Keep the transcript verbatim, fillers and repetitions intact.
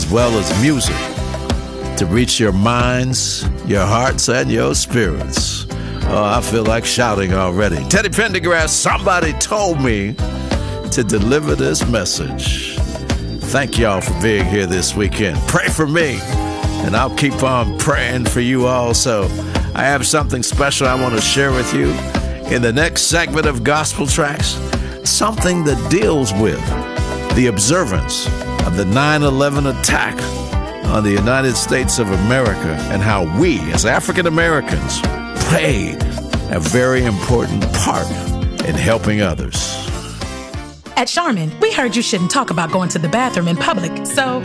as well as music to reach your minds, your hearts, and your spirits. Oh, I feel like shouting already. Teddy Pendergrass, somebody told me to deliver this message. Thank y'all for being here this weekend. Pray for me, and I'll keep on praying for you also. I have something special I want to share with you in the next segment of Gospel Tracks, something that deals with the observance of the nine eleven attack on the United States of America and how we, as African Americans, played a very important part in helping others. At Charmin, we heard you shouldn't talk about going to the bathroom in public, so